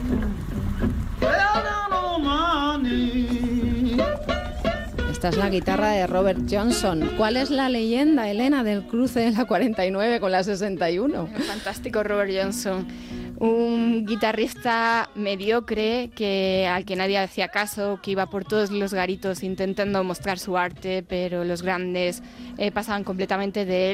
Esta es la guitarra de Robert Johnson. ¿Cuál es la leyenda, Elena, del cruce de la 49 con la 61? El fantástico Robert Johnson, un guitarrista mediocre al que nadie hacía caso, que iba por todos los garitos intentando mostrar su arte, pero los grandes pasaban completamente de él.